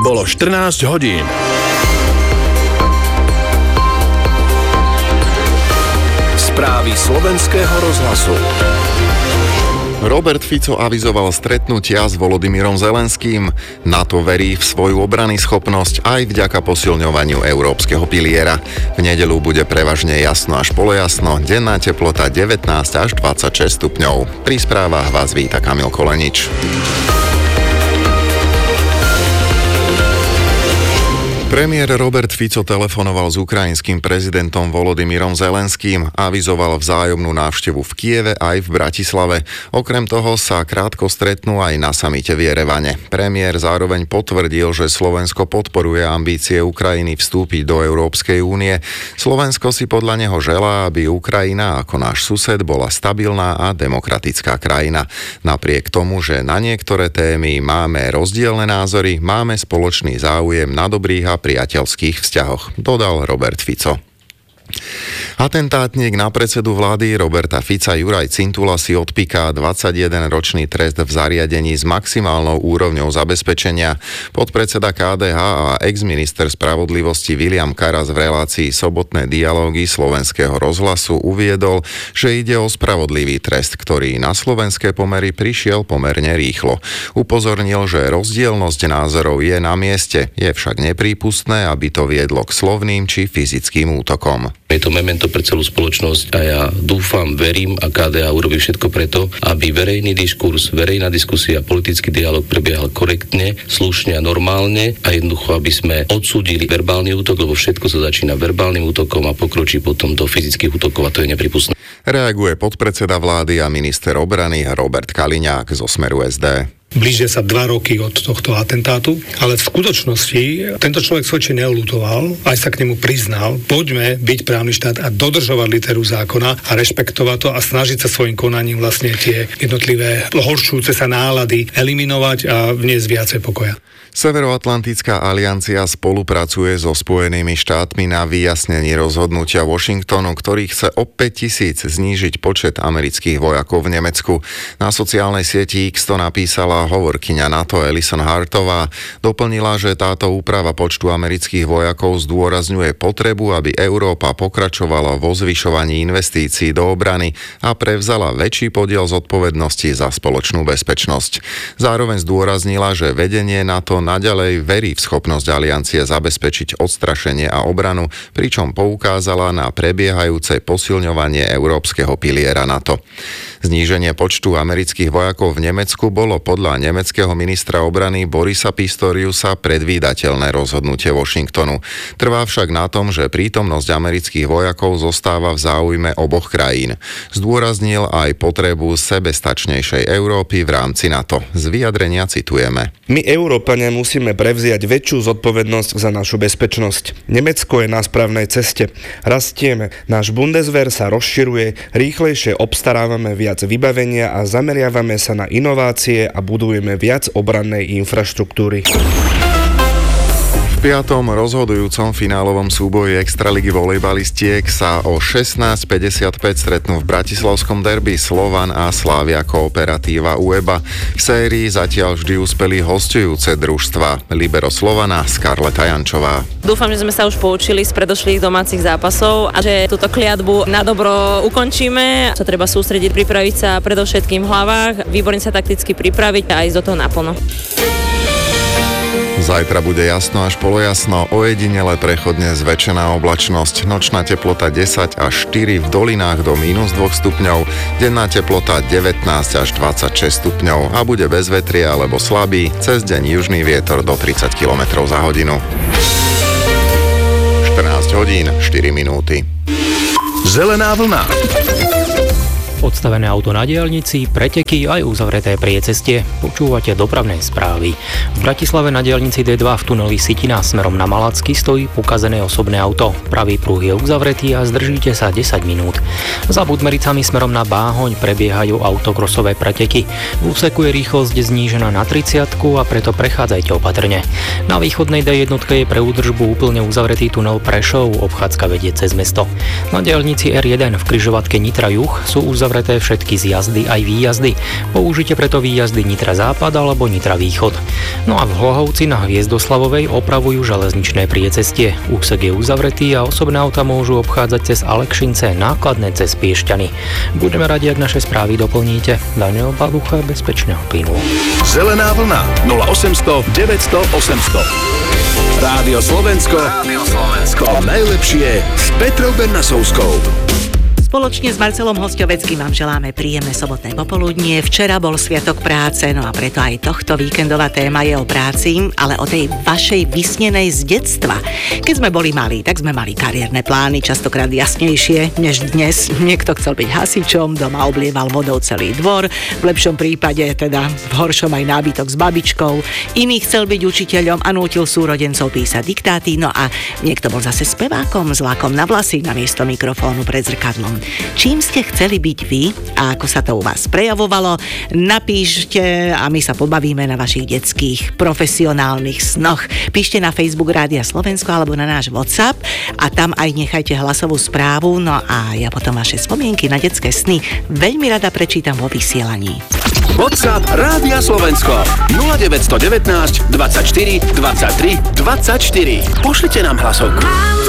Bolo 14 hodín. Správy slovenského rozhlasu. Robert Fico avizoval stretnutia s Volodymyrom Zelenským. NATO verí v svoju obranyschopnosť aj vďaka posilňovaniu európskeho piliera. V nedeľu bude prevažne jasno až polojasno, denná teplota 19 až 26 stupňov. Pri správach vás víta Kamil Kolenič. Premiér Robert Fico telefonoval s ukrajinským prezidentom Volodymyrom Zelenským a avizoval vzájomnú návštevu v Kieve aj v Bratislave. Okrem toho sa krátko stretnú aj na samite v Jerevane. Premiér zároveň potvrdil, že Slovensko podporuje ambície Ukrajiny vstúpiť do Európskej únie. Slovensko si podľa neho želá, aby Ukrajina ako náš sused bola stabilná a demokratická krajina. Napriek tomu, že na niektoré témy máme rozdielne názory, máme spoločný záujem na dobrých a priateľských vzťahoch, dodal Robert Fico. Atentátnik na predsedu vlády Roberta Fica Juraj Cintula si odpíka 21-ročný trest v zariadení s maximálnou úrovňou zabezpečenia. Podpredseda KDH a ex-minister spravodlivosti Viliam Karas v relácii Sobotné dialógy Slovenského rozhlasu uviedol, že ide o spravodlivý trest, ktorý na slovenské pomery prišiel pomerne rýchlo. Upozornil, že rozdielnosť názorov je na mieste, je však neprípustné, aby to viedlo k slovným či fyzickým útokom. Je to memento pre celú spoločnosť a ja dúfam, verím a KDH urobí všetko preto, aby verejný diskurs, verejná diskusia, politický dialog prebiehal korektne, slušne a normálne a jednoducho, aby sme odsúdili verbálny útok, lebo všetko sa začína verbálnym útokom a pokročí potom do fyzických útokov a to je neprípustné. Reaguje podpredseda vlády a minister obrany Robert Kaliňák zo Smeru SD. Blížia sa 2 roky od tohto atentátu, ale v skutočnosti tento človek svoj čin neľutoval, aj sa k nemu priznal. Poďme byť právny štát a dodržovať literu zákona a rešpektovať to a snažiť sa svojim konaním vlastne tie jednotlivé horšujúce sa nálady eliminovať a vniesť viacej pokoja. Severoatlantická aliancia spolupracuje so Spojenými štátmi na vyjasnení rozhodnutia Washingtonu, ktorý chce o 5,000 znížiť počet amerických vojakov v Nemecku. Na sociálnej sieti X to napísala hovorkyňa NATO Alison Hartová. Doplnila, že táto úprava počtu amerických vojakov zdôrazňuje potrebu, aby Európa pokračovala vo zvyšovaní investícií do obrany a prevzala väčší podiel zodpovednosti za spoločnú bezpečnosť. Zároveň zdôraznila, že vedenie NATO naďalej verí v schopnosť aliancie zabezpečiť odstrašenie a obranu, pričom poukázala na prebiehajúce posilňovanie európskeho piliera NATO. Zníženie počtu amerických vojakov v Nemecku bolo podľa nemeckého ministra obrany Borisa Pistoriusa predvídateľné rozhodnutie Washingtonu. Trvá však na tom, že prítomnosť amerických vojakov zostáva v záujme oboch krajín. Zdôraznil aj potrebu sebestačnejšej Európy v rámci NATO. Z vyjadrenia citujeme. My, Európania, musíme prevziať väčšiu zodpovednosť za našu bezpečnosť. Nemecko je na správnej ceste. Rastieme. Náš Bundeswehr sa rozširuje, rýchlejšie obstarávame viac vybavenia a zameriavame sa na inovácie a budujeme viac obrannej infraštruktúry. V 5. rozhodujúcom finálovom súboji extraligy volejbalistiek sa o 16:55 stretnú v bratislavskom derby Slovan a Slavia Kooperatíva UEBA. V sérii zatiaľ vždy uspeli hosťujúce družstva Libero Slovana Scarletta Jančová. Dúfam, že sme sa už poučili z predošlých domácich zápasov a že túto kliatbu na dobro ukončíme. Sa treba sústrediť, pripraviť sa predovšetkým v hlavách, výborne sa takticky pripraviť a ísť do toho naplno. Zajtra bude jasno až polojasno, ojedinele prechodne zväčšená oblačnosť, nočná teplota 10 až 4, v dolinách do -2 stupňov, denná teplota 19 až 26 stupňov a bude bez vetria alebo slabý, cez deň južný vietor do 30 km za hodinu. 14 hodín, 4 minúty. Zelená vlna. Odstavené auto na diaľnici, preteky aj uzavreté priecestie. Počúvate dopravné správy. V Bratislave na diaľnici D2 v tuneli Sitina smerom na Malacky stojí pokazené osobné auto. Pravý pruh je uzavretý a zdržíte sa 10 minút. Za Budmericami smerom na Báhoň prebiehajú autokrosové preteky. V úseku je rýchlosť znížená na 30 a preto prechádzajte opatrne. Na východnej D1 je pre údržbu úplne uzavretý tunel Prešov, obchádzka vedie cez mesto. Na diaľnici R1 v križovatke Nitra Juh sú uzavretí uzavreté všetky zjazdy aj výjazdy. Použite preto výjazdy Nitra Západ alebo Nitra Východ. No a v Hlohovci na Hviezdoslavovej opravujú železničné priecestie. Úsek je uzavretý a osobné auta môžu obchádzať cez Alekšince, nákladné cez Piešťany. Budeme radi, ak naše správy doplníte. Daniel Balucha, bezpečného plynu. Zelená vlna 0800 900 800. Rádio Slovensko. To najlepšie s Petrou Bernasovskou. Spoločne s Marcelom Hosťoveckým vám želáme príjemné sobotné popoludnie. Včera bol Sviatok práce, no a preto aj tohto víkendová téma je o práci, ale o tej vašej vysnenej z detstva. Keď sme boli malí, tak sme mali kariérne plány, častokrát jasnejšie než dnes. Niekto chcel byť hasičom, doma oblieval vodou celý dvor, v lepšom prípade, teda v horšom aj nábytok s babičkou. Iný chcel byť učiteľom a nútil súrodencov písať diktáty, no a niekto bol zase spevákom s lakom na vlasy namiesto mikrofónu pred zrkadlom. Čím ste chceli byť vy a ako sa to u vás prejavovalo, napíšte a my sa pobavíme na vašich detských profesionálnych snoch. Píšte na Facebook Rádia Slovensko alebo na náš WhatsApp a tam aj nechajte hlasovú správu, no a ja potom vaše spomienky na detské sny veľmi rada prečítam vo vysielaní. WhatsApp Rádia Slovensko 0919 24 23 24. Pošlite nám hlasovku.